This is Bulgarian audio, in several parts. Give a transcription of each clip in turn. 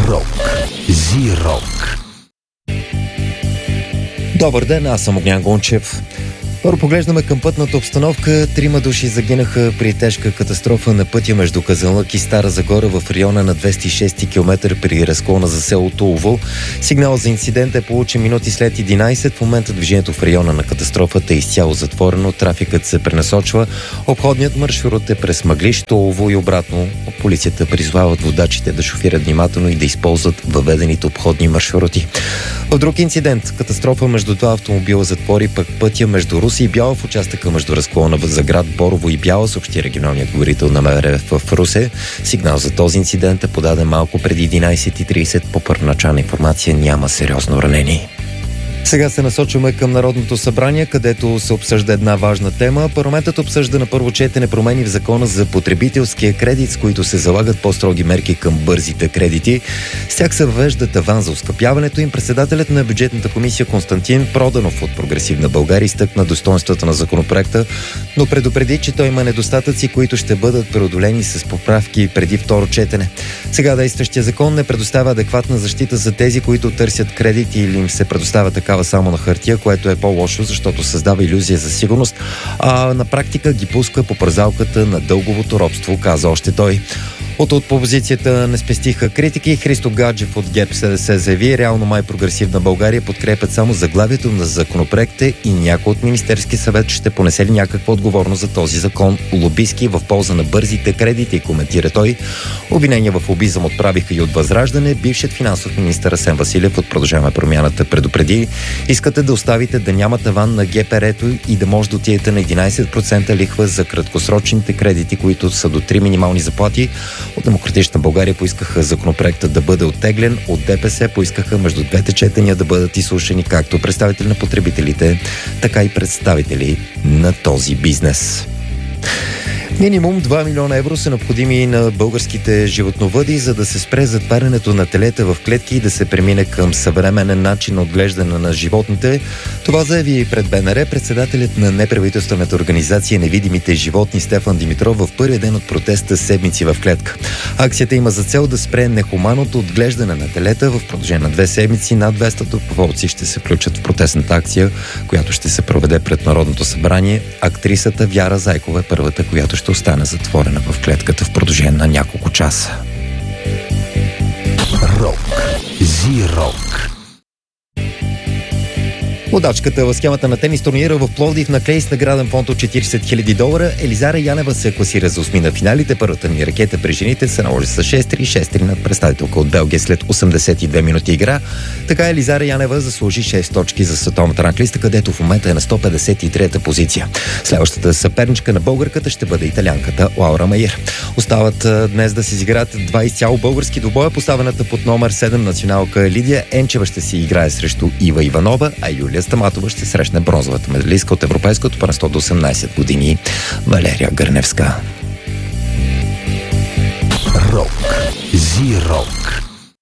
Рок. Зи-рок. Добър ден, аз съм Огнян Гончев. Първо поглеждаме към пътната обстановка. 3 души загинаха при тежка катастрофа на пътя между Казанлък и Стара Загора в района на 206 км при разклона за село Тулово. Сигнал за инцидент е получен минути след 11. В момента движението в района на катастрофата е изцяло затворено. Трафикът се пренасочва. Обходният маршрут е през Мъглиж, Тулово и обратно. Полицията призвават водачите да шофират внимателно и да използват въведените обходни маршрути. В друг инцидент, катастрофа между два автомобила затвори пък пътя между Руси и Бяла в участъка между разклона за град Борово и Бяла, съобщи регионалният говорител на МВР в Русе. Сигнал за този инцидент е подаден малко преди 11:30. По първоначална информация няма сериозно ранени. Сега се насочваме към Народното събрание, където се обсъжда една важна тема. Парламентът обсъжда на първо четене промени в закона за потребителския кредит, с които се залагат по-строги мерки към бързите кредити. С тях се въвежда таван за оскъпяването им. Председателят на бюджетната комисия Константин Проданов от Прогресивна България изтъкна достоинствата на законопроекта, но предупреди, че той има недостатъци, които ще бъдат преодолени с поправки преди второ четене. Сега действащия закон не предоставя адекватна защита за тези, които търсят кредити или им се предоставя такава само на хартия, което е по-лошо, защото създава илюзия за сигурност, а на практика ги пуска по пързалката на дълговото робство, каза още той. От опозицията не спестиха критики. Христо Гаджев от ГЕРБ-СДС заяви, реално май Прогресивна България подкрепят само заглавието на законопроекта и някой от Министерски съвет ще понесе ли някаква отговорност за този закон. Лобистки в полза на бързите кредити, коментира той. Обвинения в лобизъм отправиха и от Възраждане. Бившият финансов министър Асен Василев от Продължаваме промяната предупреди: искате да оставите да няма таван на ГПР-то и да може да отидете на 11% лихва за краткосрочните кредити, които са до 3 минимални заплати. От Демократична България поискаха законопроектът да бъде оттеглен, от ДПС поискаха между двете четения да бъдат изслушани както представители на потребителите, така и представители на този бизнес. Минимум 2 милиона евро са необходими на българските животновъди, за да се спре затварянето на телета в клетки и да се премине към съвременен начин на отглеждане на животните. Това заяви пред БНР председателят на неправителствената организация Невидимите животни Стефан Димитров в първия ден от протеста Седмици в клетка. Акцията има за цел да спре нехуманното отглеждане на телета. В продължение на 2 седмици над 200 доброволци ще се включат в протестната акция, която ще се проведе пред Народното събрание. Актрисата Вяра Зайкова е първата, която ще остане затворена в клетката в продължение на няколко часа. Рок. Зи-рок. Водачката в схемата на тенис турнира в Пловдив наклеи с награден фонд от $40 000. Елизара Янева се класира за 8 на финалите. Първата ни ракета при жените се наложи с 6-3 над представителка от Белгия след 82 минути игра. Така Елизара Янева заслужи 6 точки за световната ранглиста, където в момента е на 153-та позиция. Следващата съперничка на българката ще бъде италианката Лаура Майер. Остават днес да се изиграят два изцяло български двубоя. Поставената под номер 7 националка Лидия Енчева ще си играе срещу Ива Иванова, а Юлия Стаматова ще срещне бронзовата медалистка от Европейското първенство до 18 години Валерия Гърневска. Рок. Зи-рок.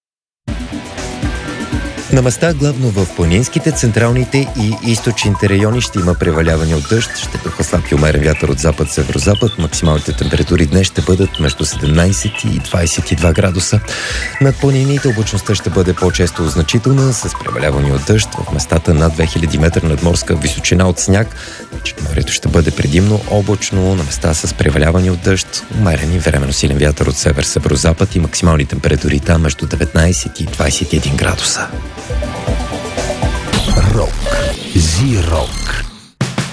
На места, главно в планинските, централните и източните райони, ще има преваляване от дъжд, ще духа слаб и умерен вятър от запад-северозапад. Максималните температури днес ще бъдат между 17 и 22 градуса. Над планините облачността ще бъде по-често значителна, с преваляване от дъжд в местата над 2000 метра надморска височина от сняг. Черноморието ще бъде предимно облачно, на места с преваляване от дъжд, умерен и временно силен вятър от север-северозапад и максимални температури там между 19 и 21 градуса. Рок. Зи-рок.